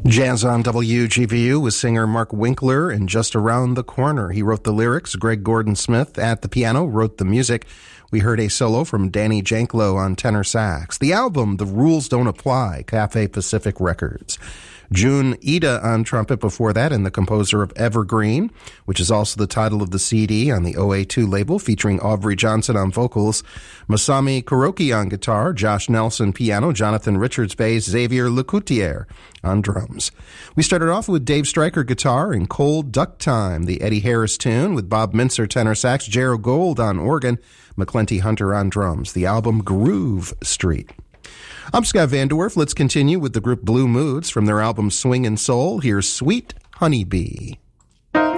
Jazz on WGVU with singer Mark Winkler and Just Around the Corner. He wrote the lyrics. Greg Gordon Smith at the piano wrote the music. We heard a solo from Danny Janklow on tenor sax. The album, The Rules Don't Apply, Cafe Pacific Records. June Ida on trumpet before that, and the composer of Evergreen, which is also the title of the CD on the OA2 label, featuring Aubrey Johnson on vocals, Masami Kuroki on guitar, Josh Nelson piano, Jonathan Richards bass, Xavier Lecoutier on drums. We started off with Dave Stryker guitar and Cold Duck Time, the Eddie Harris tune, with Bob Mintzer tenor sax, Gerald Gold on organ, McClenty Hunter on drums. The album Groove Street. I'm Scott Van Dorf. Let's continue with the group Blue Moods from their album Swing and Soul. Here's Sweet Honeybee.